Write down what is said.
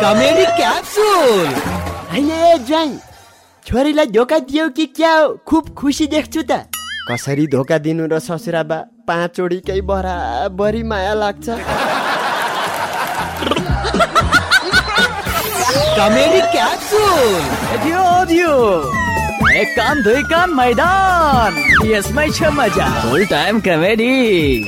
Comedy capsule. हैन ज्वाइँ, छोरीलाई धोका दियो कि क्या हो? खुब खुसी देख्छु त। कसरी धोका दिनु र ससुराबा, 5 जोडीकै बराबरी माया लाग्छ। Comedy capsule. दियो एक कान दुई कान मैदान, यसमै छ मजा। फुल टाइम कमेडी।